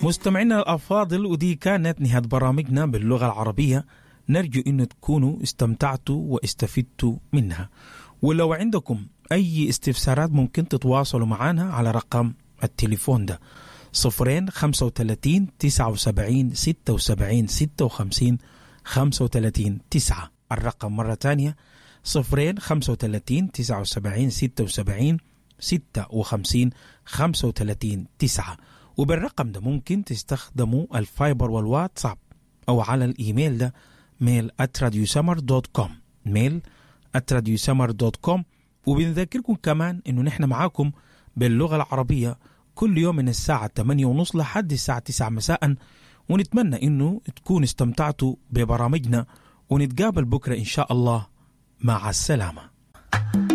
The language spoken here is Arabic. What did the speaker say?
مستمعينا الأفاضل، ودي كانت نهاية برامجنا باللغة العربية. نرجو أن تكونوا استمتعتوا واستفدتوا منها. ولو عندكم أي استفسارات ممكن تتواصلوا معنا على رقم التليفون ده 035-79-76-56-35. الرقم مرة تانية 035-79-76-56-35. وبالرقم ده ممكن تستخدموا الفايبر والواتساب أو على الإيميل ده mail@radiosummer.com mail@radiosummer.com. وبنذكركم كمان إنه نحن معاكم باللغة العربية كل يوم من الساعة 8:30 لحد الساعة 9 مساء. ونتمنى إنه تكون استمتعتوا ببرامجنا، ونتقابل بكرة إن شاء الله. مع السلامة.